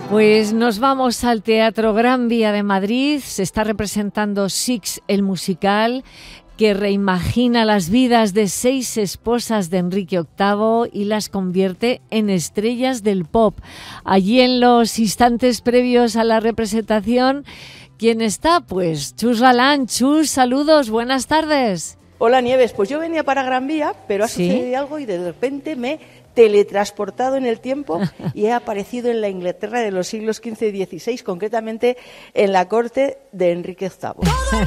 Pues nos vamos al Teatro Gran Vía de Madrid. Se está representando Six, el musical, que reimagina las vidas de 6 esposas de Enrique VIII y las convierte en estrellas del pop. Allí en los instantes previos a la representación, ¿quién está? Pues Chus Galán. Chus, saludos, buenas tardes. Hola Nieves, pues yo venía para Gran Vía, pero ha sucedido algo y de repente me he teletransportado en el tiempo y he aparecido en la Inglaterra de los siglos XV y XVI, concretamente en la corte de Enrique VIII.